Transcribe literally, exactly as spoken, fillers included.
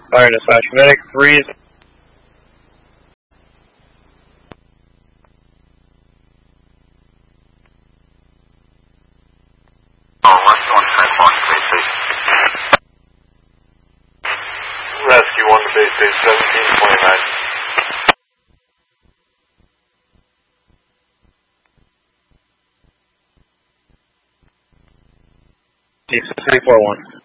Fire dispatch. Medic three. Oh, Rescue one to base one to base station. Rescue one to base station seventeen twenty-nine. three four one.